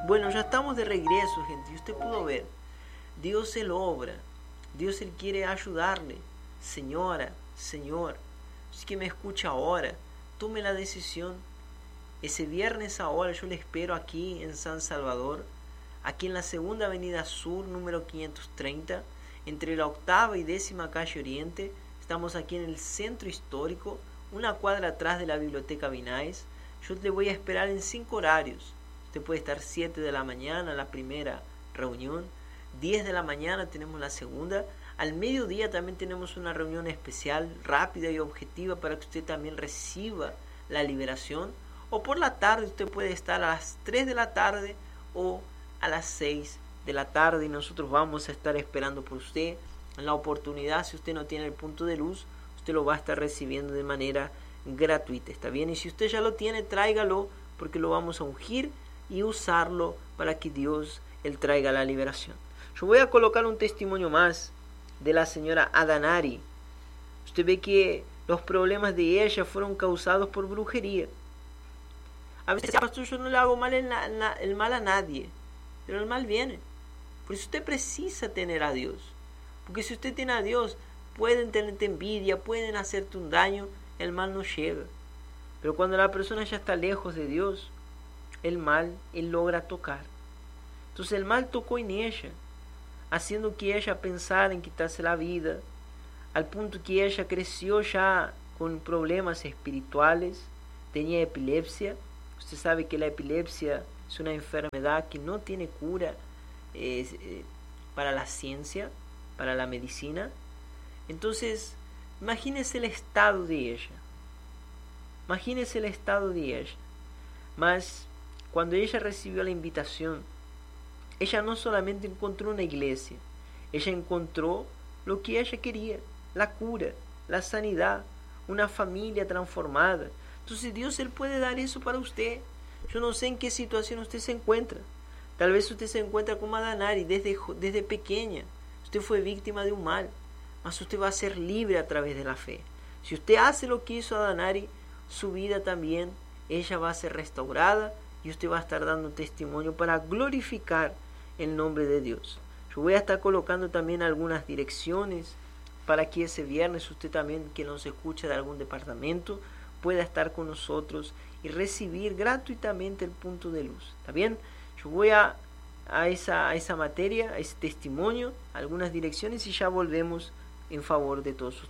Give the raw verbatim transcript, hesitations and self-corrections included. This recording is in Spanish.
Bueno, ya estamos de regreso, gente. Y usted pudo ver, Dios Él obra. Dios Él quiere ayudarle. Señora, Señor, si que me escucha ahora, tome la decisión. Ese viernes ahora yo le espero aquí en San Salvador, aquí en la segunda avenida sur, número quinientos treinta, entre la octava y décima calle Oriente. Estamos aquí en el centro histórico, una cuadra atrás de la biblioteca Vinais. Yo le voy a esperar en cinco horarios. Usted puede estar siete de la mañana, la primera reunión, diez de la mañana tenemos la segunda, al mediodía también tenemos una reunión especial, rápida y objetiva para que usted también reciba la liberación, o por la tarde usted puede estar a las tres de la tarde o a las seis de la tarde y nosotros vamos a estar esperando por usted. En la oportunidad, si usted no tiene el punto de luz, usted lo va a estar recibiendo de manera gratuita, ¿está bien? Y si usted ya lo tiene, tráigalo, porque lo vamos a ungir y usarlo para que Dios Él traiga la liberación. Yo voy a colocar un testimonio más de la señora Adanari. Usted ve que los problemas de ella fueron causados por brujería. A veces, pastor, yo no le hago mal el, el mal a nadie, pero el mal viene. Por eso usted precisa tener a Dios. Porque si usted tiene a Dios, pueden tenerte envidia, pueden hacerte un daño, el mal no llega. Pero cuando la persona ya está lejos de Dios, el mal, él logra tocar. Entonces el mal tocó en ella, haciendo que ella pensara en quitarse la vida, al punto que ella creció ya con problemas espirituales, tenía epilepsia. Usted sabe que la epilepsia es una enfermedad que no tiene cura eh, eh, para la ciencia, para la medicina. Entonces, imagínese el estado de ella. Imagínese el estado de ella. Mas, cuando ella recibió la invitación, ella no solamente encontró una iglesia, ella encontró lo que ella quería, la cura, la sanidad, una familia transformada. Entonces Dios Él puede dar eso para usted. Yo no sé en qué situación usted se encuentra. Tal vez usted se encuentra como Adanari desde, desde pequeña. Usted fue víctima de un mal, mas usted va a ser libre a través de la fe. Si usted hace lo que hizo Adanari, su vida también, ella va a ser restaurada y usted va a estar dando testimonio para glorificar el nombre de Dios. Yo voy a estar colocando también algunas direcciones para que ese viernes usted también, que nos escucha de algún departamento, pueda estar con nosotros y recibir gratuitamente el punto de luz. ¿Está bien? Yo voy a, a, esa, a esa materia, a ese testimonio, algunas direcciones y ya volvemos en favor de todos ustedes.